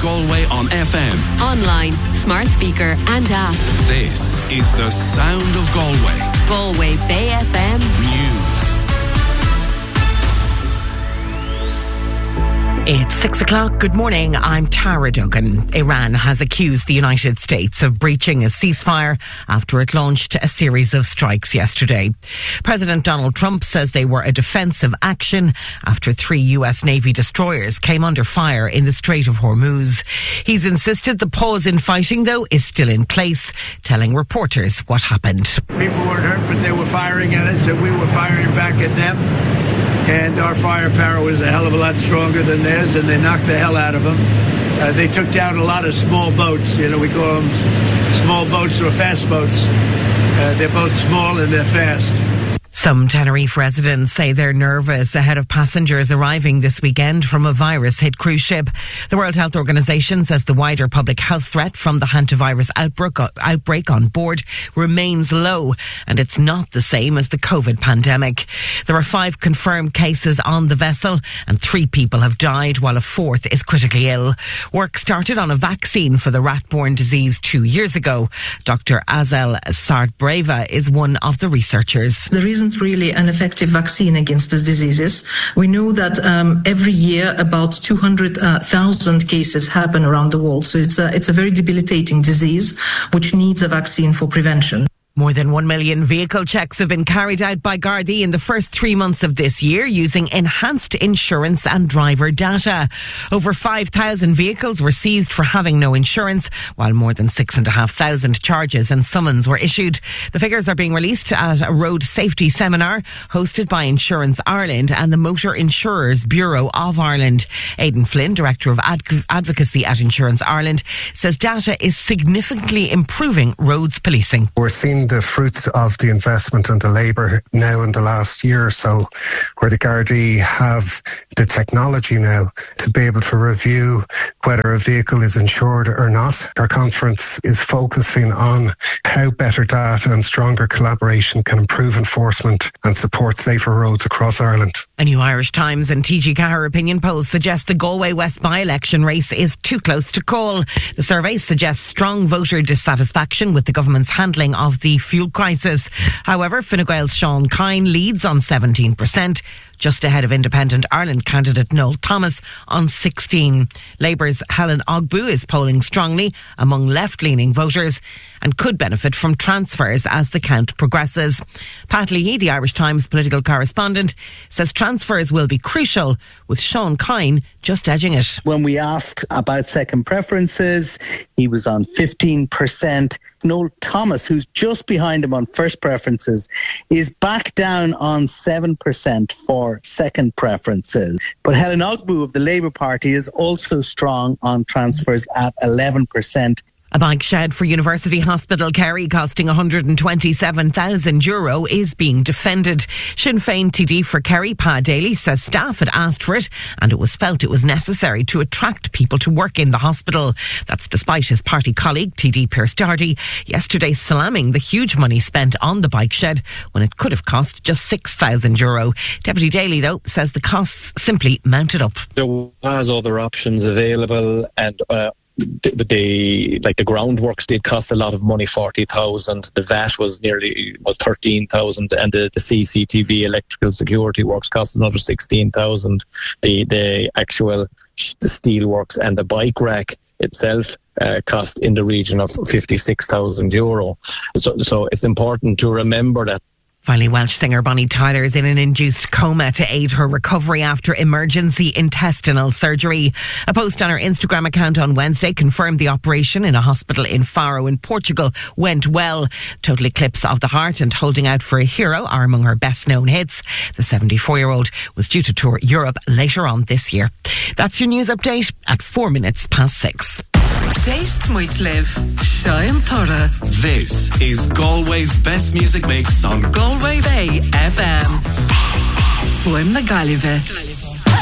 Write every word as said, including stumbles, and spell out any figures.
Galway on F M, online, smart speaker and app. This is the sound of Galway. Galway Bay F M News. It's six o'clock. Good morning. I'm Tara Duggan. Iran has accused the United States of breaching a ceasefire after it launched a series of strikes yesterday. President Donald Trump says they were a defensive action after three U S Navy destroyers came under fire in the Strait of Hormuz. He's insisted the pause in fighting, though, is still in place, telling reporters what happened. People weren't hurt, but they were firing at us, and we were firing back at them. And our firepower was a hell of a lot stronger than theirs, and they knocked the hell out of them. Uh, they took down a lot of small boats. You know, we call them small boats or fast boats. Uh, they're both small and they're fast. Some Tenerife residents say they're nervous ahead of passengers arriving this weekend from a virus-hit cruise ship. The World Health Organization says the wider public health threat from the hantavirus outbreak, outbreak on board remains low, and it's not the same as the COVID pandemic. There are five confirmed cases on the vessel, and three people have died, while a fourth is critically ill. Work started on a vaccine for the rat-borne disease two years ago. Doctor Azel Sardbreva is one of the researchers. There isn't really an effective vaccine against these diseases. We know that um, every year about two hundred thousand cases happen around the world. So it's a, it's a very debilitating disease which needs a vaccine for prevention. More than one million vehicle checks have been carried out by Gardaí in the first three months of this year using enhanced insurance and driver data. Over five thousand vehicles were seized for having no insurance, while more than six thousand five hundred charges and summons were issued. The figures are being released at a road safety seminar hosted by Insurance Ireland and the Motor Insurers Bureau of Ireland. Aidan Flynn, Director of Ad- Advocacy at Insurance Ireland, says data is significantly improving roads policing. We're seeing the fruits of the investment and the labour now in the last year or so, where the Gardaí have the technology now to be able to review whether a vehicle is insured or not. Our conference is focusing on how better data and stronger collaboration can improve enforcement and support safer roads across Ireland. A new Irish Times and T G Cahir opinion poll suggests the Galway West by-election race is too close to call. The survey suggests strong voter dissatisfaction with the government's handling of the fuel crisis. However, Fine Gael's Sean Kine leads on seventeen percent, just ahead of Independent Ireland candidate Noel Thomas on sixteen. Labour's Helen Ogbu is polling strongly among left-leaning voters and could benefit from transfers as the count progresses. Pat Leahy, the Irish Times political correspondent, says transfers will be crucial, with Sean Kine just edging it. When we asked about second preferences, he was on fifteen percent. Noel Thomas, who's just behind him on first preferences, is back down on seven percent for second preferences. But Helen Ogbu of the Labour Party is also strong on transfers at eleven percent. A bike shed for University Hospital Kerry costing one hundred twenty-seven thousand euro is being defended. Sinn Féin T D for Kerry, Pa Daly, says staff had asked for it and it was felt it was necessary to attract people to work in the hospital. That's despite his party colleague, T D Pearse Doherty, yesterday slamming the huge money spent on the bike shed when it could have cost just six thousand euro. Deputy Daly, though, says the costs simply mounted up. There was other options available, and uh, The, the like the groundworks did cost a lot of money, forty thousand. The V A T was nearly was thirteen thousand, and the, the C C T V electrical security works cost another sixteen thousand. The the actual the steel works and the bike rack itself uh, cost in the region of fifty six thousand euro. So so it's important to remember that. Finally, Welsh singer Bonnie Tyler is in an induced coma to aid her recovery after emergency intestinal surgery. A post on her Instagram account on Wednesday confirmed the operation in a hospital in Faro in Portugal went well. Total Eclipse of the Heart and Holding Out for a Hero are among her best known hits. The seventy-four-year-old was due to tour Europe later on this year. That's your news update at four minutes past six. Taste much live. Shine Tora. This is Galway's best music mix on Galway Bay F M. Fuim na Galive.